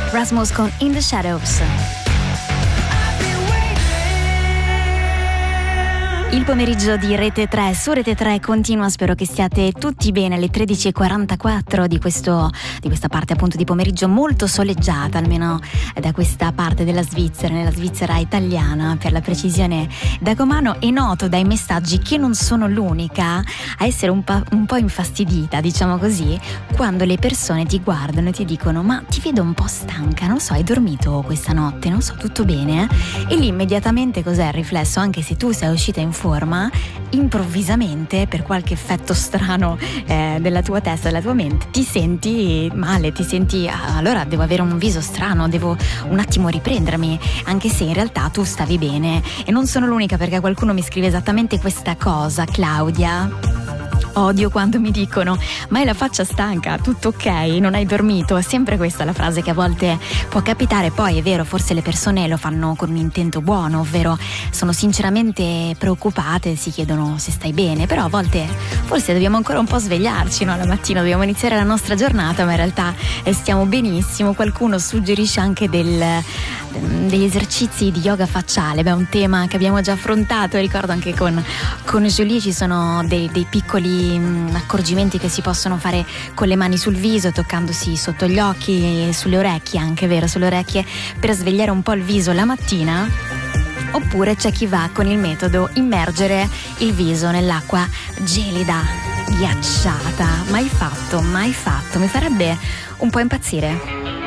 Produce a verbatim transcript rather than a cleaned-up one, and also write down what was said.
Rasmus con In the Shadows. Il pomeriggio di Rete tre su Rete tre continua, spero che stiate tutti bene alle tredici e quarantaquattro di, questo, di questa parte appunto di pomeriggio molto soleggiata, almeno da questa parte della Svizzera, nella Svizzera italiana per la precisione da Comano, e noto dai messaggi che non sono l'unica a essere un, pa- un po' infastidita, diciamo così, quando le persone ti guardano e ti dicono: ma ti vedo un po' stanca, non so, hai dormito questa notte, non so, tutto bene? E lì immediatamente cos'è il riflesso? Anche se tu sei uscita in forma, improvvisamente per qualche effetto strano eh, della tua testa, della tua mente, ti senti male, ti senti ah, allora devo avere un viso strano, devo un attimo riprendermi, anche se in realtà tu stavi bene. E non sono l'unica, perché qualcuno mi scrive esattamente questa cosa: Claudia, odio quando mi dicono ma hai la faccia stanca, tutto ok, non hai dormito. È sempre questa la frase che a volte può capitare. Poi è vero, forse le persone lo fanno con un intento buono, ovvero sono sinceramente preoccupate, si chiedono se stai bene, però a volte forse dobbiamo ancora un po' svegliarci, no? La mattina dobbiamo iniziare la nostra giornata, ma in realtà stiamo benissimo. Qualcuno suggerisce anche del, degli esercizi di yoga facciale. Beh, è un tema che abbiamo già affrontato, ricordo anche con, con Julie. Ci sono dei, dei piccoli accorgimenti che si possono fare con le mani sul viso, toccandosi sotto gli occhi e sulle orecchie, anche vero, sulle orecchie, per svegliare un po' il viso la mattina. Oppure c'è chi va con il metodo immergere il viso nell'acqua gelida, ghiacciata. Mai fatto, mai fatto, mi farebbe un po' impazzire.